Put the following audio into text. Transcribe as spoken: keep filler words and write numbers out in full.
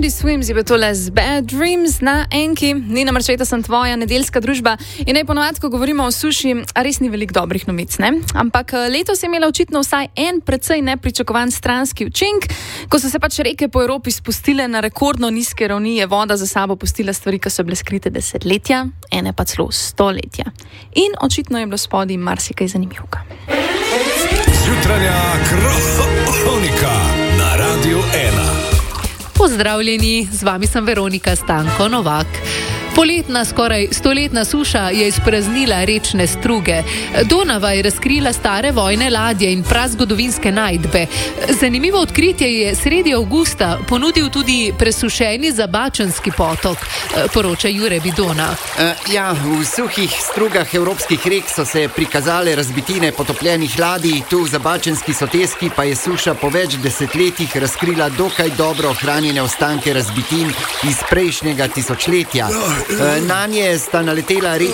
Andy Swims je bil tole z Bad Dreams na Enki. Nina Marčeta sem tvoja nedeljska družba in naj ponovadi, ko govorimo o suši, res ni veliko dobrih novic, ne? Ampak letos je imela očitno vsaj en precej nepričakovan stranski učink. Ko so se pač reke po Evropi spustile na rekordno nizke ravni, je voda za sabo pustila stvari, ki so bile skrite desetletja, ene pa celo stoletja. In očitno je bilo spodaj marsikaj zanimivka. Jutranja kronika na Radiu ena. Pozdravljeni, z vami sem Veronika Stanko Novak. Poletna, skoraj stoletna suša je izpraznila rečne struge. Donava je razkrila stare vojne ladje in prazgodovinske najdbe. Zanimivo odkritje je sredi avgusta ponudil tudi presušeni Zabačanski potok, poroča Jure Bidona. Uh, ja, v suhih strugah evropskih rek so se prikazale razbitine potopljenih ladij, tu v Zabačanski soteski pa je suša po več desetletjih razkrila dokaj dobro ohranjene ostanke razbitin iz prejšnjega tisočletja. Na nje sta naletela